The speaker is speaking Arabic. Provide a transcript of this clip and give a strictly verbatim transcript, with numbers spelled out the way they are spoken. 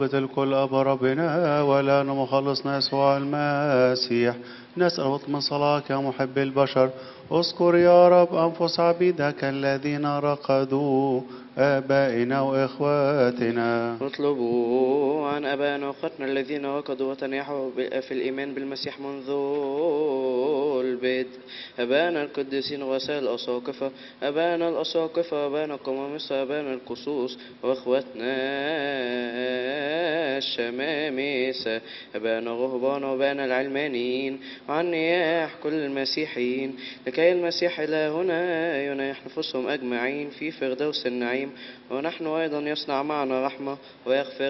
الكل أبا ربنا ولا مخلصنا يسوع المسيح، نسأل من صلاك يا محب البشر. اذكر يا رب أنفس عبيدك الذين رقدوا، آبائنا وإخواتنا. اطلبوا عن أبائنا وأخواتنا الذين ركضوا وتنيحوا في الإيمان بالمسيح منذ البدء، أبائنا القديسين وسائل الأساقفة، أبائنا الأساقفة، أبائنا القمامسة، أبائنا القصوص، وأخواتنا الشمامسة، أبائنا الرهبان وأبائنا العلمانيين، وعن نياح كل المسيحيين، لكي المسيح إلهنا ينيح نفوسهم أجمعين في فردوس النعيم، ونحن أيضا يصنع معنا رحمة ويغفر